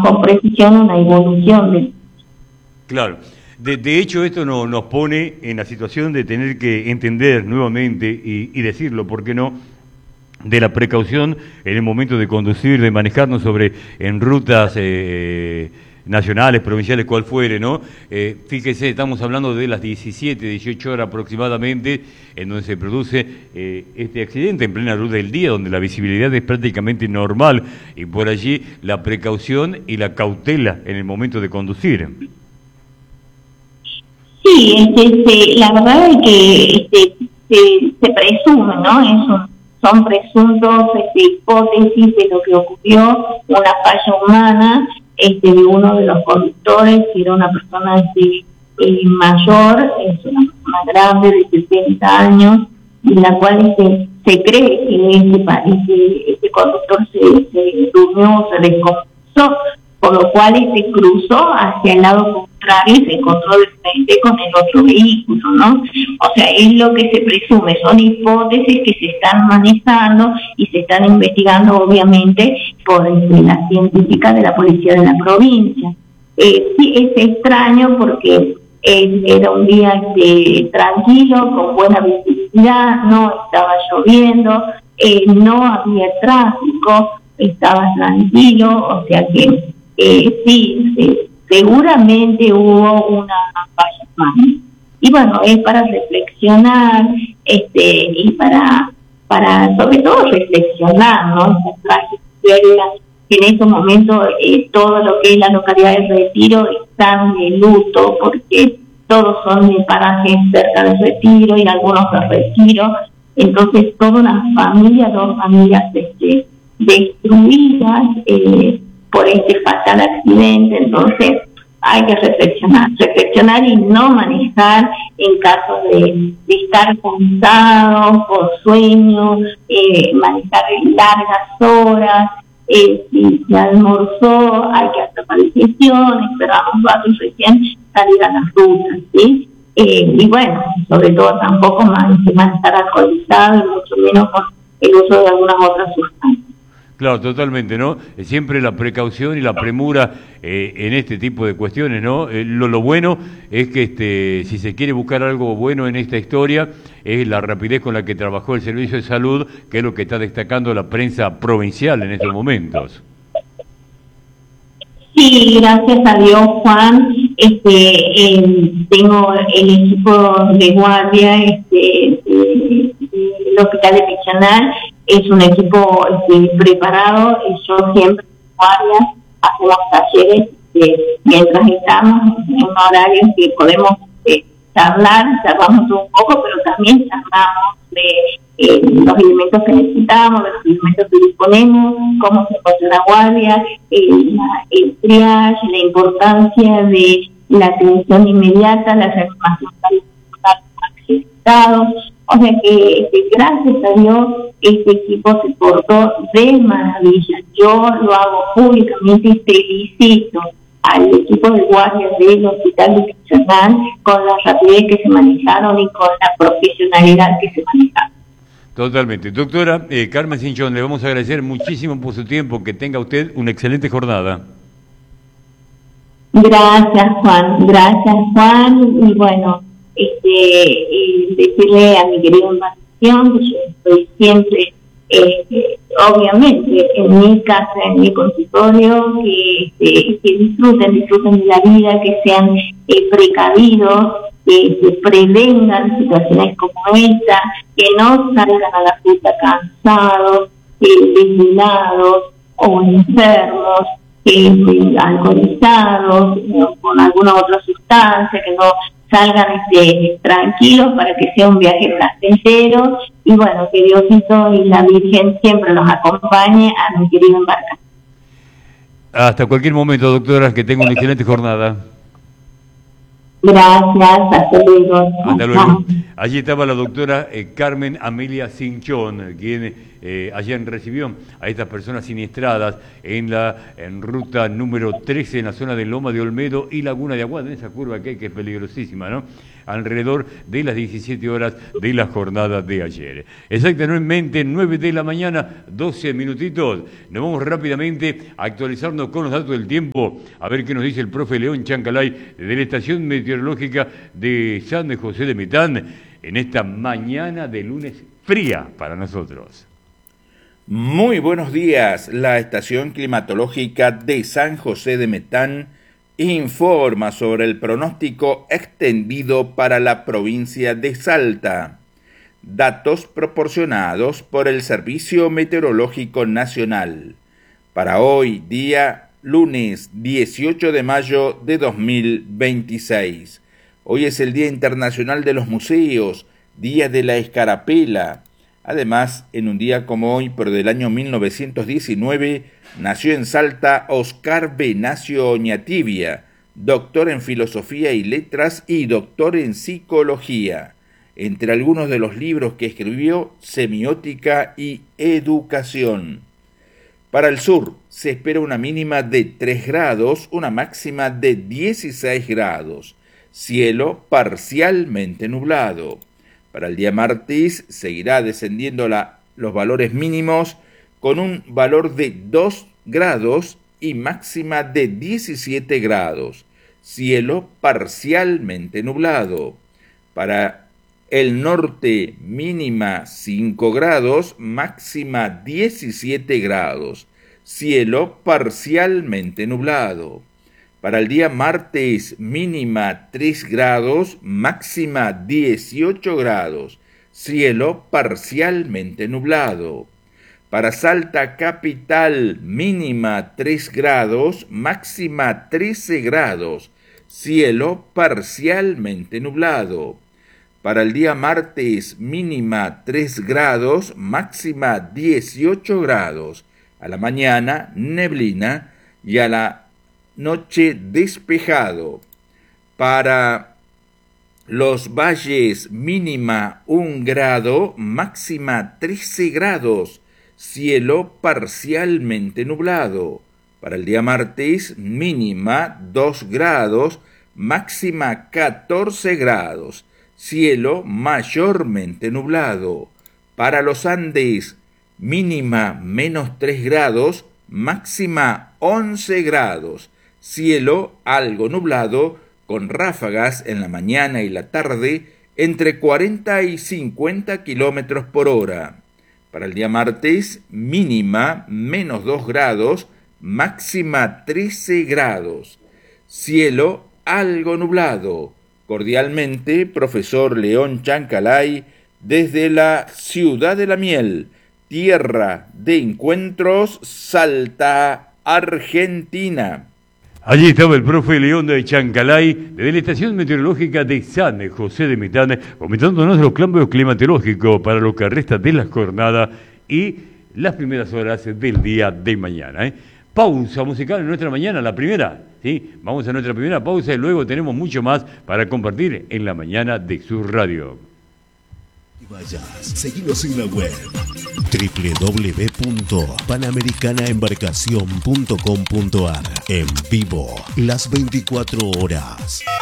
con precisión una evolución de... Claro. De hecho, esto nos pone en la situación de tener que entender nuevamente y decirlo, ¿por qué no?, de la precaución en el momento de conducir, de manejarnos en rutas nacionales, provinciales, cual fuere, ¿no? Fíjese, estamos hablando de las 17, 18 horas aproximadamente, en donde se produce este accidente en plena luz del día, donde la visibilidad es prácticamente normal, y por allí la precaución y la cautela en el momento de conducir. Sí, la verdad es que se presume, ¿no? Son presuntos hipótesis de lo que ocurrió, una falla humana de uno de los conductores, que era una persona mayor, es una persona grande de 70 años, en la cual se cree que este conductor se durmió, se descompensó, por lo cual cruzó hacia el lado contrario y se encontró de frente con el otro vehículo, ¿no? O sea, es lo que se presume, son hipótesis que se están manejando y se están investigando, obviamente, por la científica de la policía de la provincia. Sí, es extraño porque era un día tranquilo, con buena visibilidad, no estaba lloviendo, no había tráfico, estaba tranquilo, o sea que sí, seguramente hubo una falla humana. Y bueno, es para reflexionar y para sobre todo reflexionar, ¿no? Que en estos momentos todo lo que es la localidad de Retiro están de luto, porque todos son de parajes cerca de Retiro y algunos de Retiro. Entonces, toda una familia, dos familias destruidas por este fatal accidente. Entonces hay que reflexionar y no manejar en caso de estar cansado, por sueño, manejar en largas horas. Si se almorzó, hay que hacer decisiones, esperamos datos recién salir a las rutas, ¿sí? Y bueno, sobre todo tampoco manejar alcoholizado y mucho menos con el uso de algunas otras sustancias. Claro, totalmente, ¿no? Siempre la precaución y la premura en este tipo de cuestiones, ¿no? Lo bueno es que si se quiere buscar algo bueno en esta historia, es la rapidez con la que trabajó el Servicio de Salud, que es lo que está destacando la prensa provincial en estos momentos. Sí, gracias a Dios, Juan. Tengo el equipo de guardia del Hospital de Pichanal, es un equipo preparado. Yo siempre en guardia hacemos talleres mientras estamos en un horario que podemos charlamos un poco, pero también charlamos de los elementos que necesitamos, de los elementos que disponemos, cómo se encuentra la guardia, el triage, la importancia de la atención inmediata, la reanimación accidentados. O sea que gracias a Dios este equipo se portó de maravilla. Yo lo hago públicamente y felicito al equipo de guardias del Hospital de Pichanal con la rapidez que se manejaron y con la profesionalidad que se manejaron. Totalmente. Doctora Carmen Cinchón, le vamos a agradecer muchísimo por su tiempo, que tenga usted una excelente jornada. Gracias, Juan, y bueno, decirle a mi querida invitación que yo estoy siempre, obviamente, en mi casa, en mi consultorio, que disfruten de la vida, que sean precavidos, que prevengan situaciones como esta, que no salgan a la ruta cansados, desvelados o enfermos, alcoholizados, con alguna otra sustancia, que no salgan tranquilos para que sea un viaje placentero. Y bueno, que Diosito y la Virgen siempre los acompañe a mi querido embarcador. Hasta cualquier momento, doctora, que tenga una excelente jornada. Gracias, hasta luego. Hasta luego. Allí estaba la doctora Carmen Amelia Cinchón, quien ayer recibió a estas personas siniestradas en ruta número 13 en la zona de Loma de Olmedo y Laguna de Aguada, en esa curva que es peligrosísima, ¿no? Alrededor de las 17 horas de la jornada de ayer. Exactamente 9 de la mañana, 12 minutitos. Nos vamos rápidamente a actualizarnos con los datos del tiempo, a ver qué nos dice el profe León Chancalay de la Estación Meteorológica de San José de Metán en esta mañana de lunes fría para nosotros. Muy buenos días. La Estación Climatológica de San José de Metán informa sobre el pronóstico extendido para la provincia de Salta. Datos proporcionados por el Servicio Meteorológico Nacional. Para hoy, día lunes 18 de mayo de 2026. Hoy es el Día Internacional de los Museos, Día de la Escarapela. Además, en un día como hoy, pero del año 1919, nació en Salta Oscar Venancio Oñatibia, doctor en Filosofía y Letras y doctor en Psicología. Entre algunos de los libros que escribió, Semiótica y Educación. Para el sur, se espera una mínima de 3 grados, una máxima de 16 grados. Cielo parcialmente nublado. Para el día martes seguirá descendiendo los valores mínimos con un valor de 2 grados y máxima de 17 grados. Cielo parcialmente nublado. Para el norte mínima 5 grados, máxima 17 grados. Cielo parcialmente nublado. Para el día martes, mínima 3 grados, máxima 18 grados, cielo parcialmente nublado. Para Salta capital, mínima 3 grados, máxima 13 grados, cielo parcialmente nublado. Para el día martes, mínima 3 grados, máxima 18 grados. A la mañana, neblina y a la noche despejado. Para los valles mínima 1 grado, máxima 13 grados, cielo parcialmente nublado. Para el día martes mínima 2 grados, máxima 14 grados, cielo mayormente nublado. Para los Andes mínima menos 3 grados, máxima 11 grados. Cielo algo nublado, con ráfagas en la mañana y la tarde entre 40 y 50 kilómetros por hora. Para el día martes, mínima menos 2 grados, máxima 13 grados. Cielo algo nublado. Cordialmente, profesor León Chancalay, desde la Ciudad de la Miel, tierra de encuentros, Salta, Argentina. Allí estaba el profe León de Chancalay, de la Estación Meteorológica de San José de Metán, comentándonos los cambios climatológicos para lo que resta de la jornada y las primeras horas del día de mañana. Pausa musical en nuestra mañana, la primera. ¿Sí? Vamos a nuestra primera pausa y luego tenemos mucho más para compartir en la mañana de su radio. Seguinos en la web www.panamericanaembarcacion.com.ar. En vivo las 24 horas.